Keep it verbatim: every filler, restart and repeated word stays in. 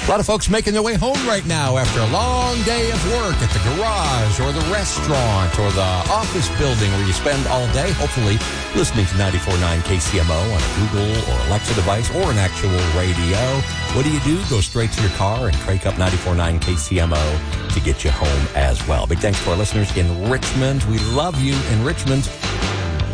A lot of folks making their way home right now after a long day of work at the garage or the restaurant or the office building where you spend all day, hopefully listening to ninety-four point nine K C M O on a Google or Alexa device or an actual radio. What do you do? Go straight to your car and crank up ninety-four point nine K C M O to get you home as well. Big thanks to our listeners in Richmond. We love you in Richmond.